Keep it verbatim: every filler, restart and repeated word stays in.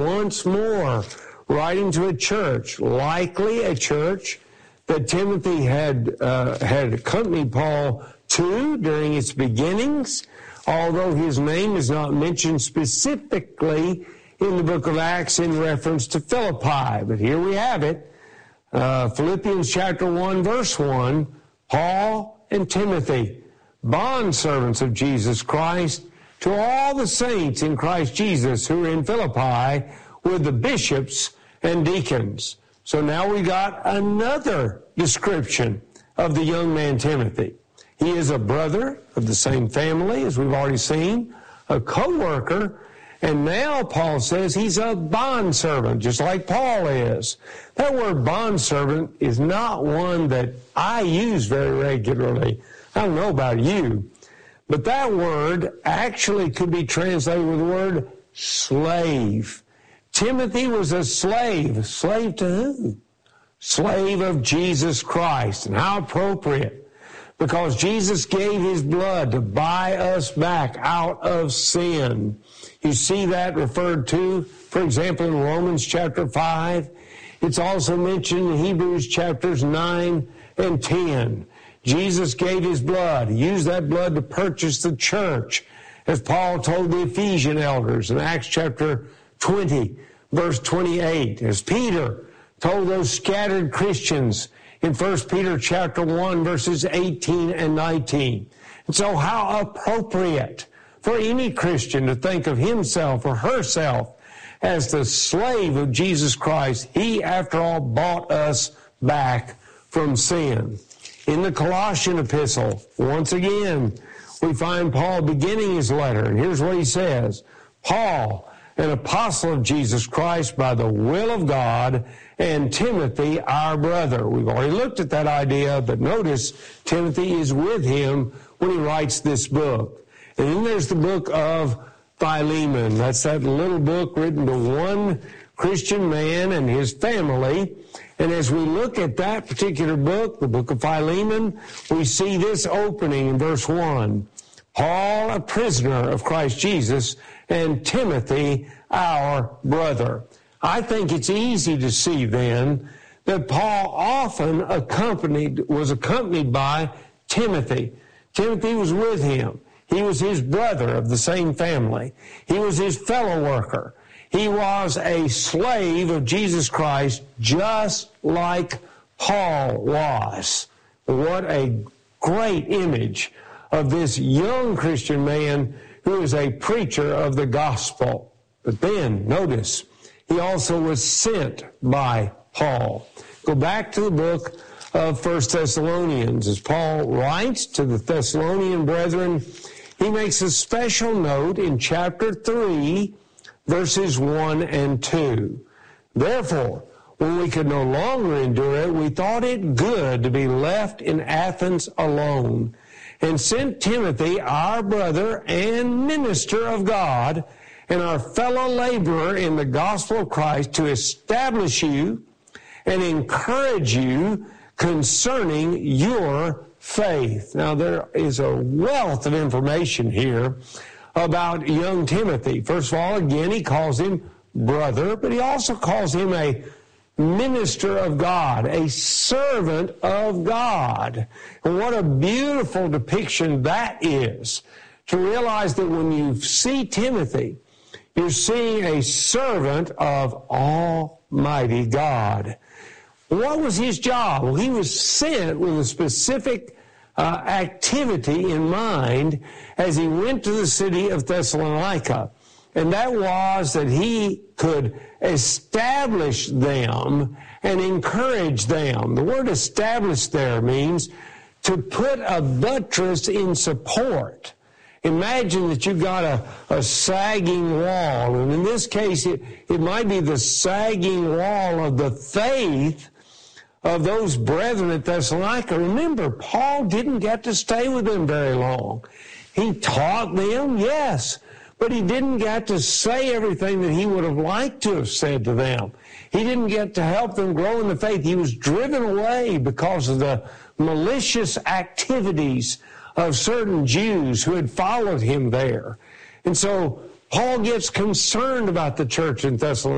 once more writing to a church, likely a church that Timothy had uh, had accompanied Paul to during its beginnings, although his name is not mentioned specifically in the book of Acts in reference to Philippi. But here we have it. Uh, Philippians chapter one, verse one, Paul and Timothy, bondservants of Jesus Christ, to all the saints in Christ Jesus who are in Philippi with the bishops and deacons. So now we got another description of the young man Timothy. He is a brother of the same family, as we've already seen, a co-worker, and now Paul says he's a bondservant, just like Paul is. That word bondservant is not one that I use very regularly. I don't know about you, but that word actually could be translated with the word slave. Timothy was a slave. Slave to who? Slave of Jesus Christ. And how appropriate, because Jesus gave his blood to buy us back out of sin. You see that referred to, for example, in Romans chapter five. It's also mentioned in Hebrews chapters nine and ten. Jesus gave his blood. He used that blood to purchase the church, as Paul told the Ephesian elders in Acts chapter twenty, verse twenty-eight. As Peter told those scattered Christians in First Peter chapter one, verses eighteen and nineteen. And so how appropriate for any Christian to think of himself or herself as the slave of Jesus Christ. He, after all, bought us back from sin. In the Colossian epistle, once again, we find Paul beginning his letter, and here's what he says: Paul, an apostle of Jesus Christ by the will of God, and Timothy, our brother. We've already looked at that idea, but notice Timothy is with him when he writes this book. And then there's the book of Philemon. That's that little book written to one Christian man and his family. And as we look at that particular book, the book of Philemon, we see this opening in verse one. Paul, a prisoner of Christ Jesus, and Timothy, our brother. I think it's easy to see then that Paul often accompanied, was accompanied by Timothy. Timothy was with him. He was his brother of the same family. He was his fellow worker. He was a slave of Jesus Christ, just like Paul was. What a great image of this young Christian man who is a preacher of the gospel. But then, notice, he also was sent by Paul. Go back to the book of First Thessalonians. As Paul writes to the Thessalonian brethren, he makes a special note in chapter three, verses one and two. Therefore, when we could no longer endure it, we thought it good to be left in Athens alone, and sent Timothy, our brother and minister of God, and our fellow laborer in the gospel of Christ, to establish you and encourage you concerning your faith. Now, there is a wealth of information here about young Timothy. First of all, again, he calls him brother, but he also calls him a minister of God, a servant of God. And what a beautiful depiction that is, to realize that when you see Timothy, you're seeing a servant of Almighty God. What was his job? Well, he was sent with a specific uh, activity in mind as he went to the city of Thessalonica. And that was that he could establish them and encourage them. The word establish there means to put a buttress in support. Imagine that you've got a, a sagging wall, and in this case, it, it might be the sagging wall of the faith of those brethren at Thessalonica. Remember, Paul didn't get to stay with them very long. He taught them, yes, but he didn't get to say everything that he would have liked to have said to them. He didn't get to help them grow in the faith. He was driven away because of the malicious activities of certain Jews who had followed him there. And so Paul gets concerned about the church in Thessalonica.